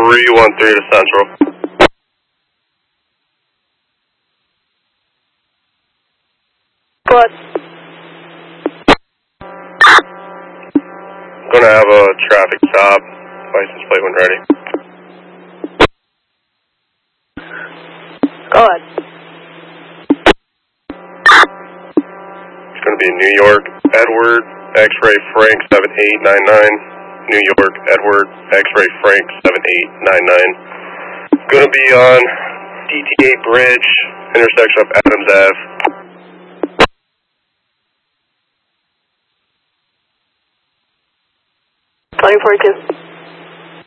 313 to Central. What? Gonna have a traffic stop. License plate when ready. Go ahead. It's gonna be New York, Edward, X-Ray Frank 7899. New York, Edward, X-Ray Frank 7899. Gonna be on DTA Bridge, intersection of Adams Ave. 2042.